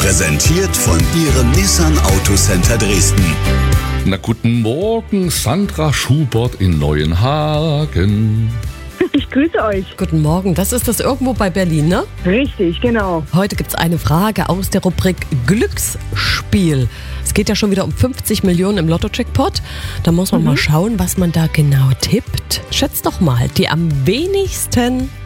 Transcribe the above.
Präsentiert von Ihrem Nissan Autocenter Dresden. Na, guten Morgen, Sandra Schubert in Neuenhagen. Ich grüße euch. Guten Morgen, das ist das irgendwo bei Berlin, ne? Richtig, genau. Heute gibt es eine Frage aus der Rubrik Glücksspiel. Es geht ja schon wieder um 50 Millionen im Lotto-Jackpot. Da muss man mal schauen, was man da genau tippt. Schätzt doch mal, die am wenigsten